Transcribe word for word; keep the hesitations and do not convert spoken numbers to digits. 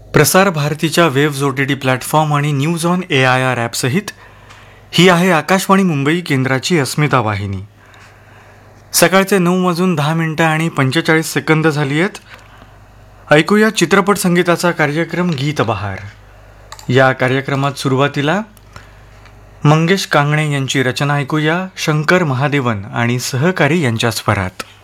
प्रसार भारतीच्या waves O T T platform आणि news on A I R ॲपसहित ही आहे आकाशवाणी मुंबई केंद्राची अस्मिता वाहिनी. सकाळचे नऊ वाजून दहा मिनटं आणि पंचेचाळीस सेकंद झाली आहेत. ऐकूया चित्रपट संगीताचा कार्यक्रम गीत बहार. या कार्यक्रमात सुरुवातीला मंगेश कांगणे यांची रचना ऐकूया शंकर महादेवन आणि सहकारी यांच्या स्वरात.